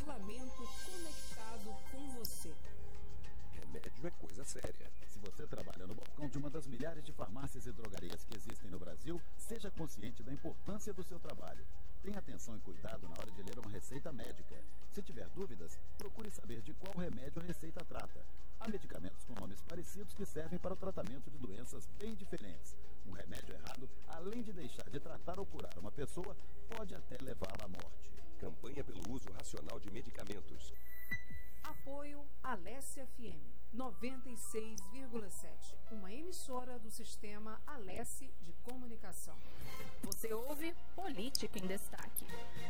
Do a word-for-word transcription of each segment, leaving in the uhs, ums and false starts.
parlamento conectado com você. Remédio é coisa séria. Se você trabalha no balcão de uma das milhares de farmácias e drogarias que existem no Brasil, seja consciente da importância do seu trabalho. Tenha atenção e cuidado na hora de ler uma receita médica. Se tiver dúvidas, procure saber de qual remédio a receita trata. Há medicamentos com nomes parecidos que servem para o tratamento de doenças bem diferentes. Um remédio errado, além de deixar de tratar ou curar uma pessoa, pode até levá-la à morte. Campanha pelo uso racional de medicamentos. Apoio Alesse F M noventa e seis vírgula sete, uma emissora do sistema Alesse de comunicação. Você ouve Política em Destaque.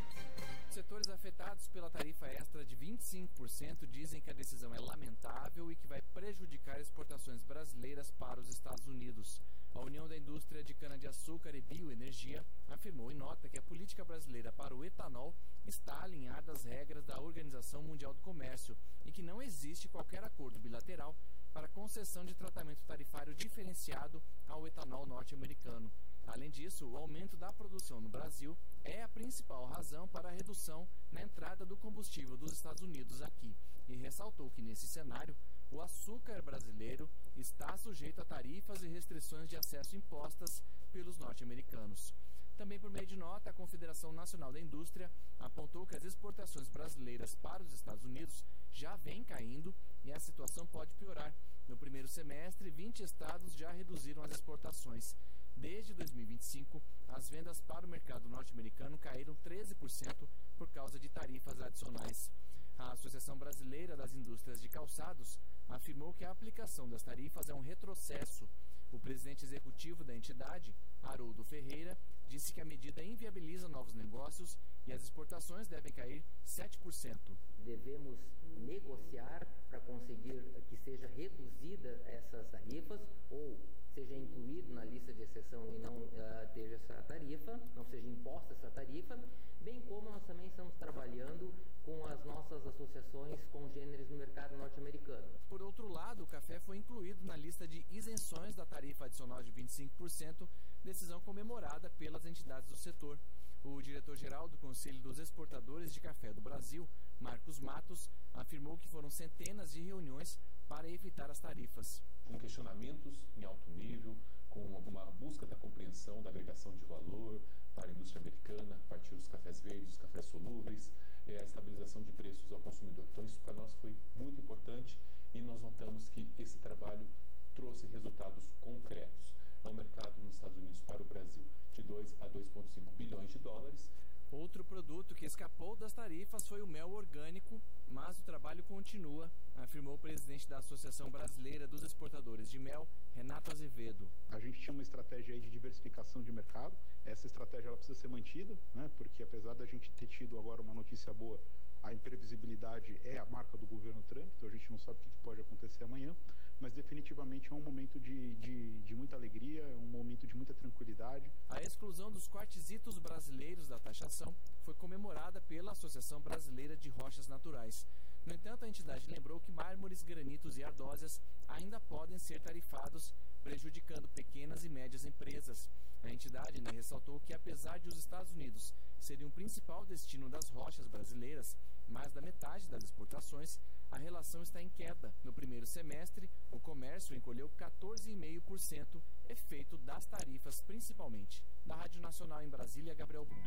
Setores afetados pela tarifa extra de vinte e cinco por cento dizem que a decisão é lamentável e que vai prejudicar exportações brasileiras para os Estados Unidos. A União da Indústria de Cana-de-Açúcar e Bioenergia afirmou em nota que a política brasileira para o etanol está alinhada às regras da Organização Mundial do Comércio e que não existe qualquer acordo bilateral para concessão de tratamento tarifário diferenciado ao etanol norte-americano. Além disso, o aumento da produção no Brasil é a principal razão para a redução na entrada do combustível dos Estados Unidos aqui, e ressaltou que, nesse cenário, o açúcar brasileiro está sujeito a tarifas e restrições de acesso impostas pelos norte-americanos. Também por meio de nota, a Confederação Nacional da Indústria apontou que as exportações brasileiras para os Estados Unidos já vêm caindo e a situação pode piorar. No primeiro semestre, vinte estados já reduziram as exportações. Desde dois mil e vinte e cinco, as vendas para o mercado norte-americano caíram treze por cento por causa de tarifas adicionais. A Associação Brasileira das Indústrias de Calçados afirmou que a aplicação das tarifas é um retrocesso. O presidente executivo da entidade, Haroldo Ferreira, disse que a medida inviabiliza novos negócios e as exportações devem cair sete por cento. Devemos negociar para conseguir que seja reduzida essas tarifas ou seja incluído na lista de exceção e não uh, ter essa tarifa, não seja imposta essa tarifa, bem como nós também estamos trabalhando com as nossas associações congêneres no mercado norte-americano. Por outro lado, o café foi incluído na lista de isenções da tarifa adicional de vinte e cinco por cento, decisão comemorada pelas entidades do setor. O diretor-geral do Conselho dos Exportadores de Café do Brasil, Marcos Matos, afirmou que foram centenas de reuniões para evitar as tarifas. Com questionamentos em alto nível, com uma busca da compreensão da agregação de valor para a indústria americana, a partir dos cafés verdes, dos cafés solúveis, é a estabilização de preços ao consumidor. Então isso para nós foi muito importante e nós notamos que esse trabalho trouxe resultados concretos. É um mercado nos Estados Unidos para o Brasil de dois a dois vírgula cinco bilhões de dólares. Outro produto que escapou das tarifas foi o mel orgânico, mas o trabalho continua, afirmou o presidente da Associação Brasileira dos Exportadores de Mel, Renato Azevedo. A gente tinha uma estratégia aí de diversificação de mercado. Essa estratégia ela precisa ser mantida, né? Porque apesar da gente ter tido agora uma notícia boa, a imprevisibilidade é a marca do governo Trump, então a gente não sabe o que pode acontecer amanhã, mas definitivamente é um momento de, de, de muita alegria, é um momento de muita tranquilidade. A exclusão dos quartzitos brasileiros da taxação foi comemorada pela Associação Brasileira de Rochas Naturais. No entanto, a entidade lembrou que mármores, granitos e ardósias ainda podem ser tarifados, prejudicando pequenas e médias empresas. A entidade ainda ressaltou que, apesar de os Estados Unidos serem o principal destino das rochas brasileiras, mais da metade das exportações, a relação está em queda. No primeiro semestre, o comércio encolheu quatorze vírgula cinco por cento, efeito das tarifas principalmente. Da Rádio Nacional em Brasília, Gabriel Brum.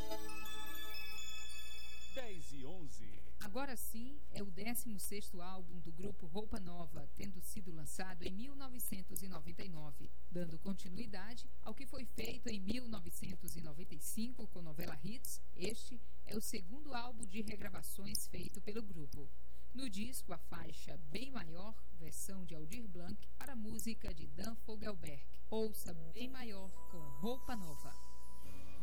dez e onze. Agora sim, é o décimo sexto álbum do grupo Roupa Nova, tendo sido lançado em mil novecentos e noventa e nove, dando continuidade ao que foi feito em mil novecentos e noventa e cinco com Novela Hits. Este é o segundo álbum de regravações feito pelo grupo. No disco, a faixa Bem Maior, versão de Aldir Blanc, para a música de Dan Fogelberg. Ouça Bem Maior com Roupa Nova.